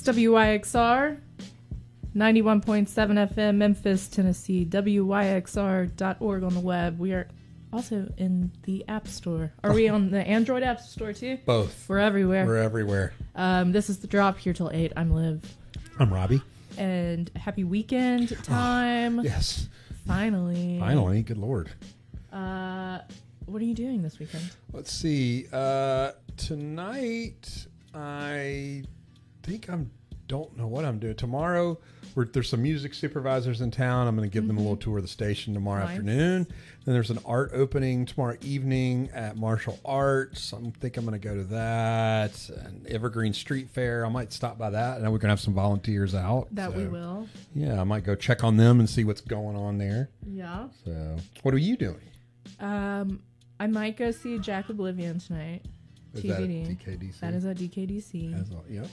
It's WYXR 91.7 FM, Memphis, Tennessee. WYXR.org on the web. We are also in the App Store. Are we on the Android App Store too? Both. We're everywhere. We're everywhere. This is The Drop, here till 8. I'm Liv. I'm Robbie. And happy weekend time. Yes. Finally. Finally. Good Lord. What are you doing this weekend? Let's see. Tonight, I think don't know what I'm doing. Tomorrow, there's some music supervisors in town. I'm going to give them a little tour of the station tomorrow afternoon. Then there's an art opening tomorrow evening at Martial Arts. I think I'm going to go to that. An Evergreen Street Fair. I might stop by that. And we're going to have some volunteers out. We will. Yeah, I might go check on them and see what's going on there. Yeah. So, what are you doing? I might go see Jack Oblivion tonight. Is TBD. that at DKDC? That is at DKDC. Yep.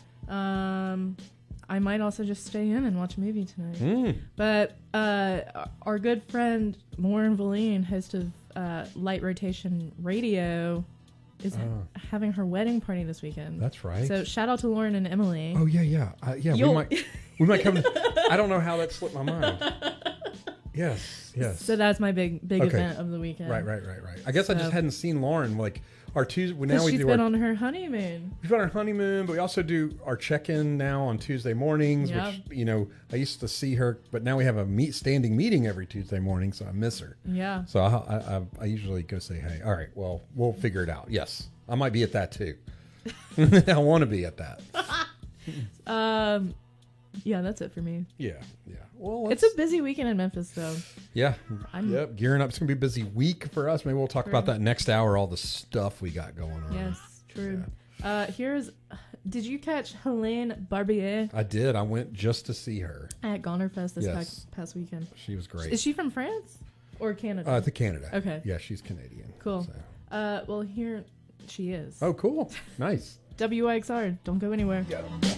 I might also just stay in and watch a movie tonight. But our good friend Lauren Valine, host of Light Rotation Radio, is having her wedding party this weekend. That's right. So shout out to Lauren and Emily. Oh yeah. We might come. I don't know how that slipped my mind. Yes. So that's my big event of the weekend. Right. I guess I just hadn't seen Lauren. Like our Tuesday. Now she's been on her honeymoon. We've been on our honeymoon, but we also do our check-in now on Tuesday mornings. Yep. Which I used to see her, but now we have a standing meeting every Tuesday morning, so I miss her. Yeah. So I usually go say, hey, all right, well, we'll figure it out. Yes, I might be at that too. I want to be at that. Yeah, that's it for me. Yeah. Well, it's a busy weekend in Memphis, though. Yeah. Gearing up. It's gonna be a busy week for us. Maybe we'll talk about that next hour. All the stuff we got going on. Yes, true. Yeah. Did you catch Helene Barbier? I did. I went just to see her at Gonerfest this past weekend. She was great. Is she from France or Canada? I think Canada. Okay. Yeah, she's Canadian. Cool. So. Well, here she is. Oh, cool. Nice. WYXR. Don't go anywhere. Yeah.